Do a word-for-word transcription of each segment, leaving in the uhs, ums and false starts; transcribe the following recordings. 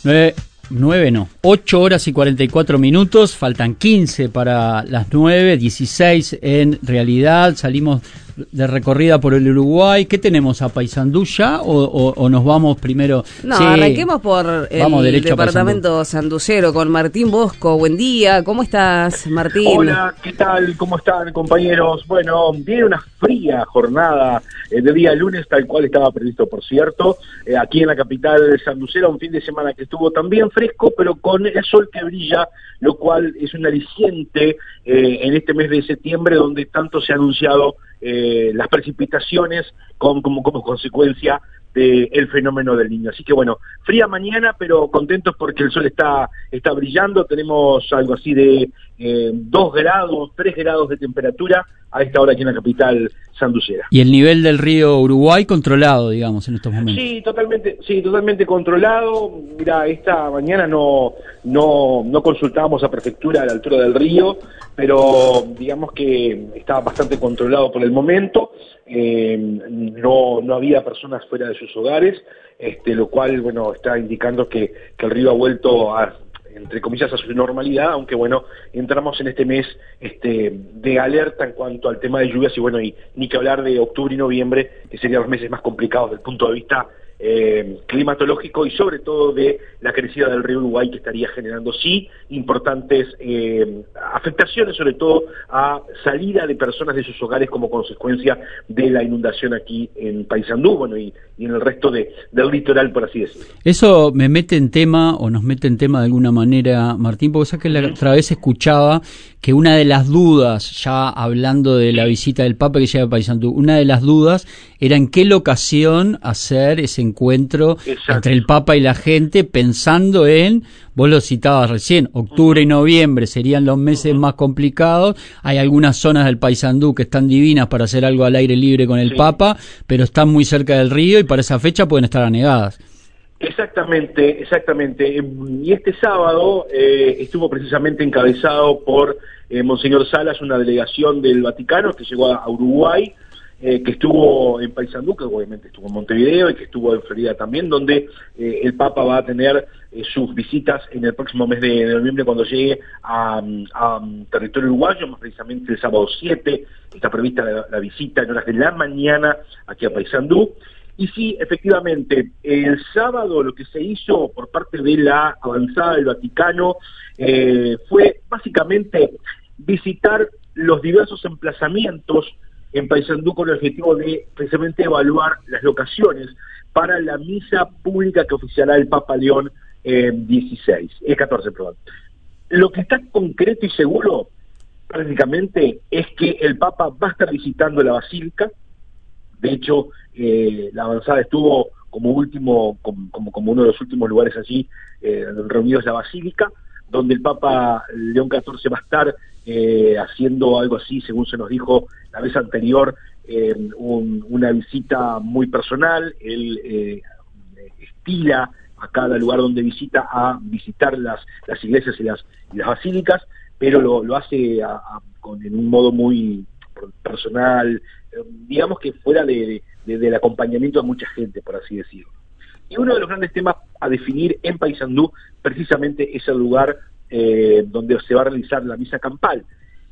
Nueve, nueve no, ocho horas y cuarenta y cuatro minutos, faltan quince para las nueve, dieciséis en realidad. Salimos de recorrida por el Uruguay. ¿Qué tenemos, a Paysandú ya o, o, o nos vamos primero? No, sí, arranquemos por el departamento sanducero con Martín Bosco. Buen día, ¿cómo estás, Martín? Hola, ¿qué tal? ¿Cómo están, compañeros? Bueno, viene una fría jornada eh, de día lunes, tal cual estaba previsto, por cierto, eh, aquí en la capital sanducera, un fin de semana que estuvo también fresco, pero con el sol que brilla, lo cual es un aliciente eh, en este mes de septiembre, donde tanto se ha anunciado eh, las precipitaciones con, como, como consecuencia del fenómeno del Niño. Así que bueno, fría mañana, pero contentos porque el sol está, está brillando. Tenemos algo así de eh, dos grados, tres grados de temperatura a esta hora aquí en la capital sanducera. Y el nivel del río Uruguay controlado, digamos, en estos momentos. Sí, totalmente, sí, totalmente controlado. Mira, esta mañana no, no, no consultábamos a prefectura a la altura del río, pero digamos que estaba bastante controlado por el momento. Eh, no, no había personas fuera de sus hogares, este, lo cual, bueno, está indicando que, que el río ha vuelto a, entre comillas, a su normalidad, aunque bueno, entramos en este mes este, de alerta en cuanto al tema de lluvias, y bueno, y ni que hablar de octubre y noviembre, que serían los meses más complicados desde el punto de vista eh, climatológico y sobre todo de la crecida del río Uruguay, que estaría generando sí importantes eh, afectaciones, sobre todo a salida de personas de sus hogares como consecuencia de la inundación aquí en Paysandú, bueno, y, y en el resto de, del litoral, por así decirlo. Eso me mete en tema, o nos mete en tema de alguna manera, Martín, porque sabes que la otra vez escuchaba que una de las dudas, ya hablando de la visita del Papa que llega a Paysandú, una de las dudas era en qué locación hacer ese encuentro Exacto. entre el Papa y la gente, pensando en, vos lo citabas recién, octubre uh-huh. y noviembre serían los meses uh-huh. más complicados. Hay algunas zonas del Paysandú que están divinas para hacer algo al aire libre con el sí. Papa, pero están muy cerca del río y para esa fecha pueden estar anegadas. Exactamente, exactamente. Y este sábado eh, estuvo precisamente encabezado por eh, Monseñor Salas, una delegación del Vaticano que llegó a Uruguay, eh, que estuvo en Paysandú, que obviamente estuvo en Montevideo y que estuvo en Florida también, donde eh, el Papa va a tener eh, sus visitas en el próximo mes de, de noviembre, cuando llegue a, a, a territorio uruguayo, más precisamente el sábado siete, está prevista la, la visita en horas de la mañana aquí a Paysandú. Y sí, efectivamente, el sábado lo que se hizo por parte de la avanzada del Vaticano eh, fue básicamente visitar los diversos emplazamientos en Paysandú con el objetivo de precisamente evaluar las locaciones para la misa pública que oficiará el Papa León eh, dieciséis, eh, catorce, perdón. Lo que está concreto y seguro prácticamente es que el Papa va a estar visitando la Basílica. De hecho, eh, la avanzada estuvo como último, como, como, como uno de los últimos lugares allí, eh, reunidos en la Basílica, donde el Papa León catorce va a estar eh, haciendo algo así, según se nos dijo la vez anterior, eh, un, una visita muy personal. Él eh, estila a cada lugar donde visita a visitar las, las iglesias y las, y las basílicas, pero lo, lo hace a, a, con, en un modo muy personal, digamos que fuera de, de, del acompañamiento a mucha gente, por así decirlo. Y uno de los grandes temas a definir en Paysandú precisamente es el lugar eh, donde se va a realizar la misa campal.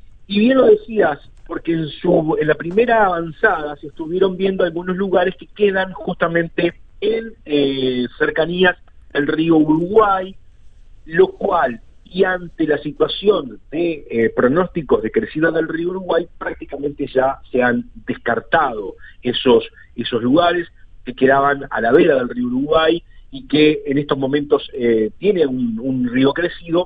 Y bien lo decías, porque en, su, en la primera avanzada se estuvieron viendo algunos lugares que quedan justamente en eh, cercanías del río Uruguay, lo cual, y ante la situación de eh, pronósticos de crecida del río Uruguay, prácticamente ya se han descartado esos, esos lugares que quedaban a la vera del río Uruguay y que en estos momentos eh, tiene un, un río crecido,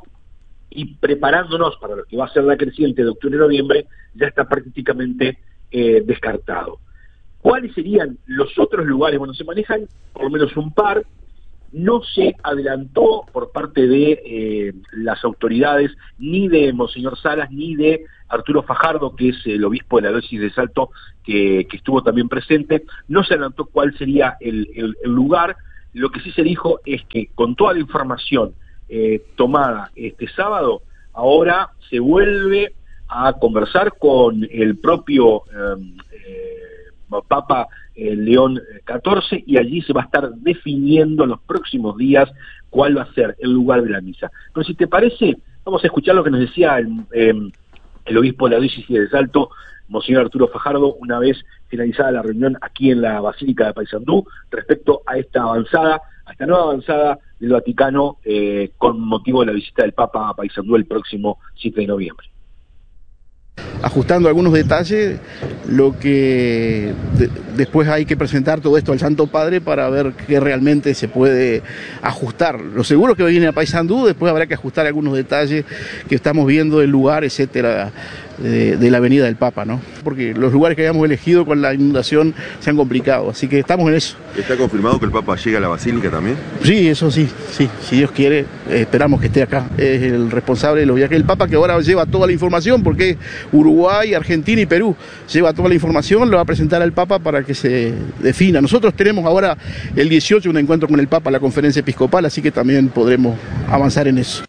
y preparándonos para lo que va a ser la creciente de octubre y noviembre, ya está prácticamente eh, descartado. ¿Cuáles serían los otros lugares? Bueno, se manejan por lo menos un par. No se adelantó por parte de eh, las autoridades, ni de Monseñor Salas, ni de Arturo Fajardo, que es el obispo de la diócesis de Salto, que, que estuvo también presente. No se adelantó cuál sería el, el, el lugar. Lo que sí se dijo es que con toda la información eh, tomada este sábado, ahora se vuelve a conversar con el propio eh, eh, Papa el León catorce, y allí se va a estar definiendo en los próximos días cuál va a ser el lugar de la misa. Pero si te parece, vamos a escuchar lo que nos decía el, eh, el obispo de la diócesis de Salto, Monseñor Arturo Fajardo, una vez finalizada la reunión aquí en la Basílica de Paysandú, respecto a esta avanzada, a esta nueva avanzada del Vaticano eh, con motivo de la visita del Papa a Paysandú el próximo siete de noviembre. Ajustando algunos detalles, lo que de, después hay que presentar todo esto al Santo Padre para ver qué realmente se puede ajustar. Lo seguro que viene a Paysandú, después habrá que ajustar algunos detalles que estamos viendo del lugar, etcétera, de, de la venida del Papa, ¿no? Porque los lugares que habíamos elegido con la inundación se han complicado, así que estamos en eso. ¿Está confirmado que el Papa llega a la Basílica también? Sí, eso sí, sí, si Dios quiere, eh, esperamos que esté acá. Es el responsable de los viajes del Papa, que ahora lleva toda la información, porque Uruguay, Argentina y Perú lleva toda la información, lo va a presentar al Papa para que se defina. Nosotros tenemos ahora el dieciocho un encuentro con el Papa, la conferencia episcopal, así que también podremos avanzar en eso.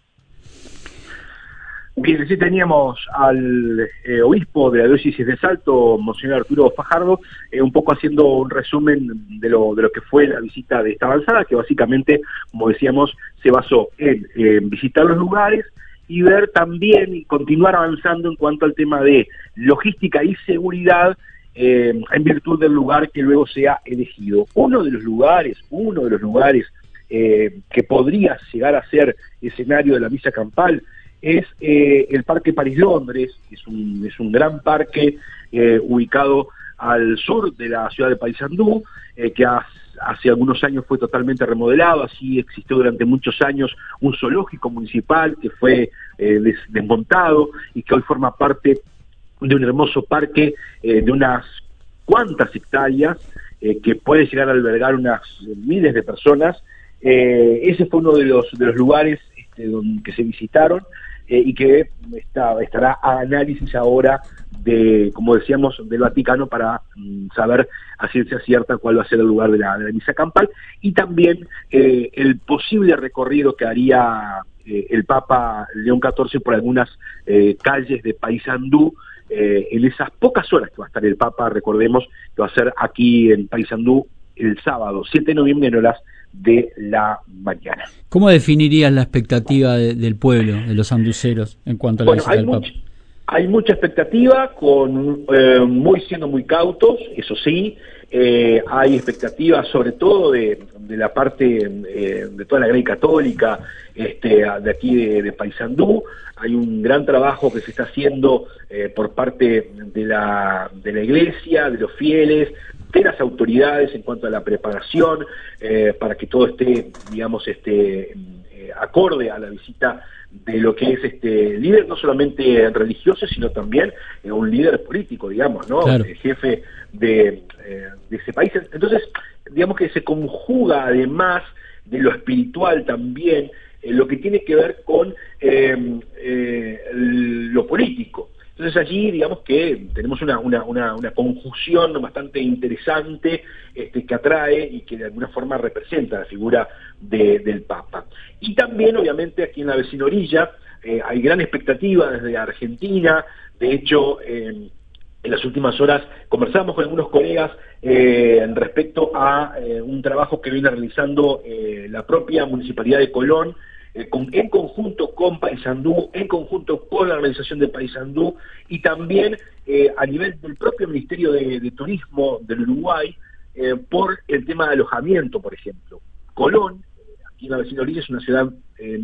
Bien, sí teníamos al eh, obispo de la diócesis de Salto, Monseñor Arturo Fajardo, eh, un poco haciendo un resumen de lo, de lo que fue la visita de esta avanzada, que básicamente, como decíamos, se basó en eh, visitar los lugares y ver también y continuar avanzando en cuanto al tema de logística y seguridad eh, en virtud del lugar que luego sea elegido. Uno de los lugares, uno de los lugares eh, que podría llegar a ser escenario de la misa campal es eh, el Parque París-Londres, que es un, es un gran parque eh, ubicado al sur de la ciudad de Paysandú, eh, que ha, hace algunos años fue totalmente remodelado. Así existió durante muchos años un zoológico municipal que fue eh, des, desmontado y que hoy forma parte de un hermoso parque eh, de unas cuantas hectáreas eh, que puede llegar a albergar unas miles de personas. Eh, ese fue uno de los, de los lugares este, donde, que se visitaron. Eh, y que está, estará a análisis ahora de, como decíamos, del Vaticano para mm, saber a ciencia cierta cuál va a ser el lugar de la, de la misa campal, y también eh, el posible recorrido que haría eh, el Papa León catorce por algunas eh, calles de Paysandú eh, en esas pocas horas que va a estar el Papa. Recordemos que va a ser aquí en Paysandú el sábado siete de noviembre en horas de la mañana. ¿Cómo definirías la expectativa de, del pueblo, de los sanduceros, en cuanto a la bueno, visita hay del Papa? Much, hay mucha expectativa, con eh, muy siendo muy cautos, eso sí. Eh, hay expectativas sobre todo de, de la parte eh, de toda la Grey Católica este, de aquí de, de Paysandú. Hay un gran trabajo que se está haciendo eh, por parte de la, de la Iglesia, de los fieles, de las autoridades en cuanto a la preparación eh, para que todo esté, digamos, este eh, acorde a la visita de lo que es este líder, no solamente religioso, sino también eh, un líder político, digamos, ¿no? Claro. El jefe de, eh, de ese país. Entonces, digamos que se conjuga además de lo espiritual también eh, lo que tiene que ver con eh, eh, lo político. Entonces allí, digamos que tenemos una, una, una, una conjunción bastante interesante este, que atrae y que de alguna forma representa la figura de, del Papa. Y también, obviamente, aquí en la vecina orilla eh, hay gran expectativa desde Argentina. De hecho, eh, en las últimas horas conversamos con algunos colegas eh, respecto a eh, un trabajo que viene realizando eh, la propia Municipalidad de Colón, Eh, con, en conjunto con Paysandú, en conjunto con la organización de Paysandú, y también eh, a nivel del propio Ministerio de, de Turismo del Uruguay, eh, por el tema de alojamiento, por ejemplo. Colón, aquí en la vecina orilla, es una ciudad eh,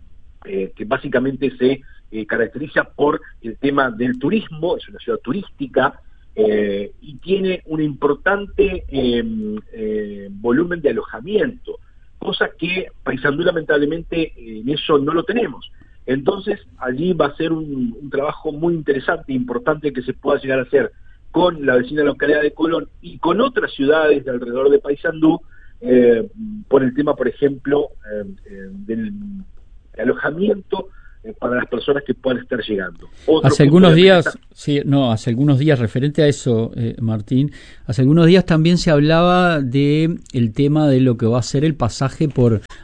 eh, que básicamente se eh, caracteriza por el tema del turismo, es una ciudad turística, eh, y tiene un importante eh, eh, volumen de alojamiento, cosa que Paysandú lamentablemente en eso no lo tenemos. Entonces allí va a ser un, un trabajo muy interesante e importante que se pueda llegar a hacer con la vecina localidad de Colón y con otras ciudades de alrededor de Paysandú, eh, por el tema, por ejemplo, eh, eh, del alojamiento eh, para las personas que puedan estar llegando. Otro hace algunos días, meta... sí, no, hace algunos días, referente a eso, eh, Martín, hace algunos días también se hablaba de el tema de lo que va a ser el pasaje por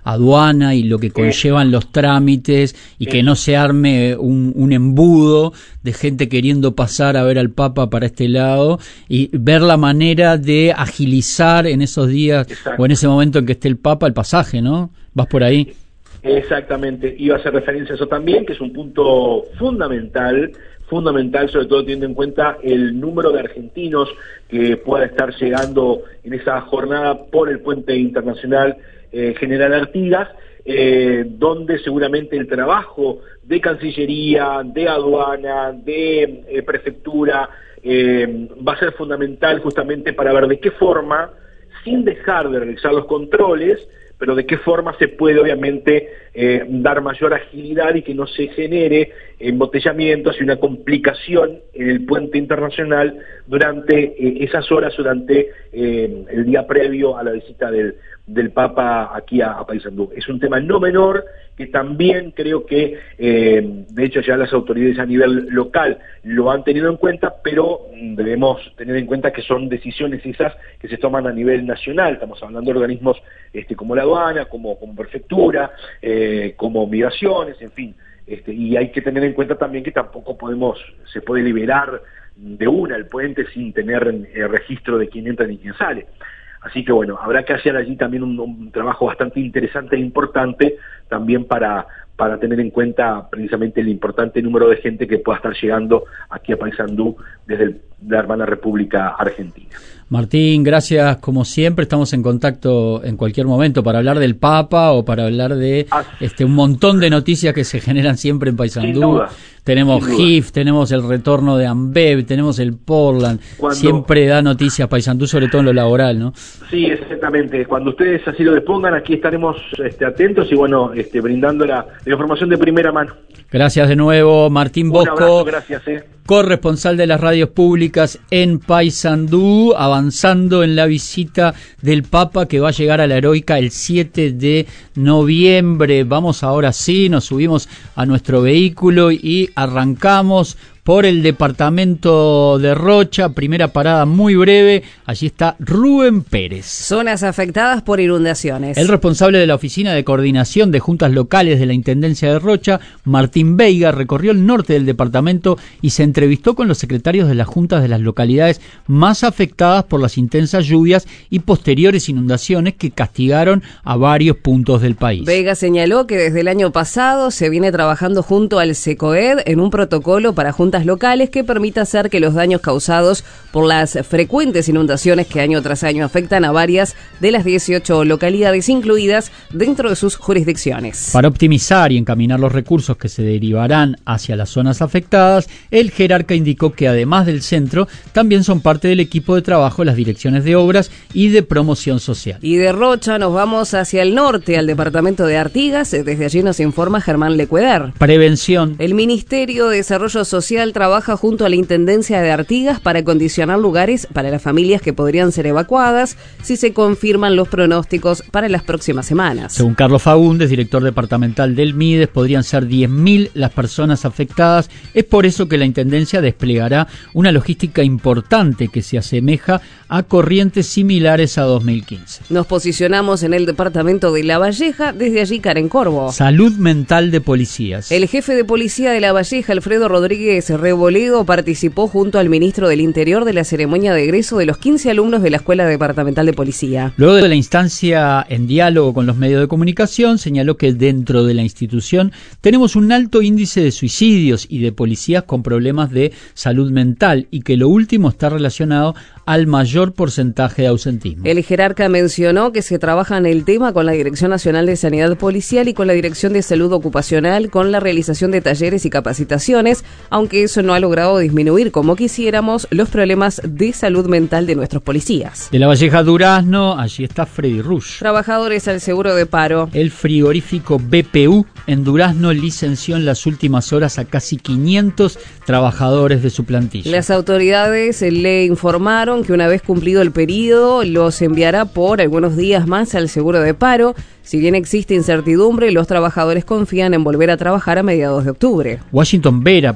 aduana y lo que conllevan los trámites y que no se arme un, un embudo de gente queriendo pasar a ver al Papa para este lado y ver la manera de agilizar en esos días Exacto. o en ese momento en que esté el Papa el pasaje, ¿no? ¿Vas por ahí? Exactamente, iba a hacer referencia a eso también, que es un punto fundamental, fundamental sobre todo teniendo en cuenta el número de argentinos que pueda estar llegando en esa jornada por el puente internacional eh, General Artigas, eh, donde seguramente el trabajo de Cancillería, de aduana, de eh, prefectura, eh, va a ser fundamental justamente para ver de qué forma, sin dejar de realizar los controles, pero de qué forma se puede obviamente eh, dar mayor agilidad y que no se genere embotellamientos y una complicación en el puente internacional durante eh, esas horas, durante eh, el día previo a la visita del, del Papa aquí a, a Paysandú. Es un tema no menor que también creo que, eh, de hecho ya las autoridades a nivel local lo han tenido en cuenta, pero debemos tener en cuenta que son decisiones esas que se toman a nivel nacional. Estamos hablando de organismos este, como la aduana, como, como prefectura, eh, como migraciones, en fin. Este, y hay que tener en cuenta también que tampoco podemos, se puede liberar de una el puente sin tener eh, registro de quién entra ni quién sale. Así que bueno, habrá que hacer allí también un, un trabajo bastante interesante e importante también para, para tener en cuenta precisamente el importante número de gente que pueda estar llegando aquí a Paysandú desde el, la hermana República Argentina. Martín, gracias como siempre, estamos en contacto en cualquier momento para hablar del Papa o para hablar de este un montón de noticias que se generan siempre en Paysandú. Tenemos G I F, tenemos el retorno de Ambev, tenemos el Portland, Cuando, siempre da noticias Paysandú, sobre todo en lo laboral, ¿no? Sí, exactamente. Cuando ustedes así lo dispongan, aquí estaremos este, atentos y bueno, este, brindando la, la información de primera mano. Gracias de nuevo, Martín Bosco. Un abrazo, gracias, eh. corresponsal de las radios públicas en Paysandú, avanzando en la visita del Papa que va a llegar a la Heroica el siete de noviembre. Vamos ahora sí, nos subimos a nuestro vehículo y arrancamos por el departamento de Rocha, primera parada muy breve, allí está Rubén Pérez. Zonas afectadas por inundaciones. El responsable de la Oficina de Coordinación de Juntas Locales de la Intendencia de Rocha, Martín Veiga, recorrió el norte del departamento y se entrevistó con los secretarios de las juntas de las localidades más afectadas por las intensas lluvias y posteriores inundaciones que castigaron a varios puntos del país. Veiga señaló que desde el año pasado se viene trabajando junto al SECOED en un protocolo para juntas locales que permita hacer que los daños causados por las frecuentes inundaciones que año tras año afectan a varias de las dieciocho localidades incluidas dentro de sus jurisdicciones. Para optimizar y encaminar los recursos que se derivarán hacia las zonas afectadas, el jerarca indicó que además del centro, también son parte del equipo de trabajo las direcciones de obras y de promoción social. Y de Rocha nos vamos hacia el norte, al departamento de Artigas. Desde allí nos informa Germán Lecueder. Prevención. El Ministerio de Desarrollo Social trabaja junto a la Intendencia de Artigas para acondicionar lugares para las familias que podrían ser evacuadas si se confirman los pronósticos para las próximas semanas. Según Carlos Fagundes, director departamental del MIDES, podrían ser diez mil las personas afectadas. Es por eso que la Intendencia desplegará una logística importante que se asemeja a corrientes similares a dos mil quince. Nos posicionamos en el departamento de La Valleja, desde allí Karen Corvo. Salud mental de policías. El jefe de policía de La Valleja, Alfredo Rodríguez Reboledo, participó junto al ministro del Interior de la ceremonia de egreso de los quince alumnos de la Escuela Departamental de Policía. Luego de la instancia en diálogo con los medios de comunicación, señaló que dentro de la institución tenemos un alto índice de suicidios y de policías con problemas de salud mental y que lo último está relacionado al mayor porcentaje de ausentismo. El jerarca mencionó que se trabaja en el tema con la Dirección Nacional de Sanidad Policial y con la Dirección de Salud Ocupacional con la realización de talleres y capacitaciones, aunque eso no ha logrado disminuir como quisiéramos los problemas de salud mental de nuestros policías. De La Valleja a Durazno, allí está Freddy Rush. Trabajadores al seguro de paro. El frigorífico B P U en Durazno licenció en las últimas horas a casi quinientos trabajadores de su plantilla. Las autoridades le informaron que una vez cumplido el periodo los enviará por algunos días más al seguro de paro. Si bien existe incertidumbre, los trabajadores confían en volver a trabajar a mediados de octubre. Washington Vera, presidente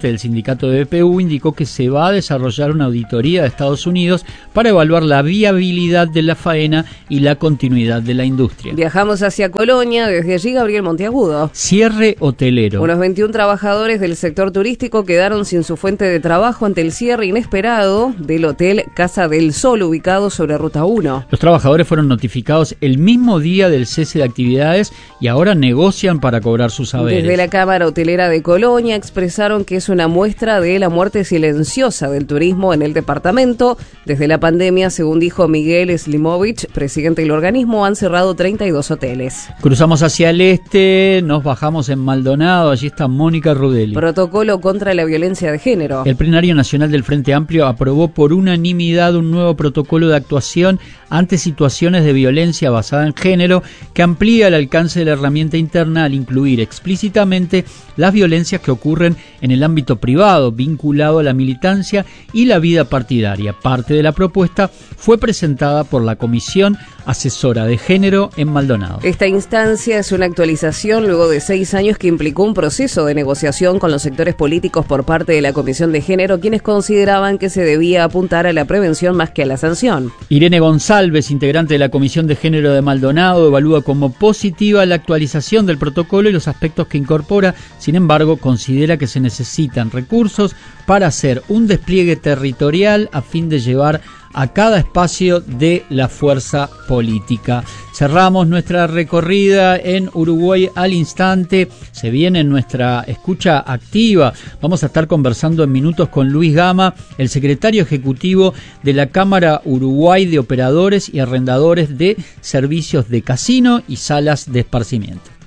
representante del sindicato de B P U indicó que se va a desarrollar una auditoría de Estados Unidos para evaluar la viabilidad de la faena y la continuidad de la industria. Viajamos hacia Colonia, desde allí Gabriel Monteagudo. Cierre hotelero. Unos veintiún trabajadores del sector turístico quedaron sin su fuente de trabajo ante el cierre inesperado del hotel Casa del Sol, ubicado sobre Ruta uno. Los trabajadores fueron notificados el mismo día del cese de actividades y ahora negocian para cobrar sus saberes. Desde la Cámara Hotelera de Colonia expresaron que es una muestra de la muerte silenciosa del turismo en el departamento. Desde la pandemia, según dijo Miguel Slimovich, presidente del organismo, han cerrado treinta y dos hoteles. Cruzamos hacia el este, nos bajamos en Maldonado, allí está Mónica Rudelli. Protocolo contra la violencia de género. El plenario nacional del Frente Amplio aprobó por unanimidad un nuevo protocolo de actuación ante situaciones de violencia basada en género que amplía el alcance de la herramienta interna al incluir explícitamente las violencias que ocurren en el ámbito privado vinculado a la militancia y la vida partidaria. Parte de la propuesta fue presentada por la Comisión Asesora de Género en Maldonado. Esta instancia es una actualización luego de seis años que implicó un proceso de negociación con los sectores políticos por parte de la Comisión de Género, quienes consideraban que se debía apuntar a la prevención más que a la sanción. Irene González, integrante de la Comisión de Género de Maldonado, evalúa como positiva la actualización del protocolo y los aspectos que incorpora. Sin embargo, considera que se necesitan recursos para hacer un despliegue territorial a fin de llevar a cada espacio de la fuerza política. Cerramos nuestra recorrida en Uruguay al instante. Se viene nuestra escucha activa. Vamos a estar conversando en minutos con Luis Gama, el secretario ejecutivo de la Cámara Uruguay de Operadores y Arrendadores de Servicios de Casino y Salas de Esparcimiento.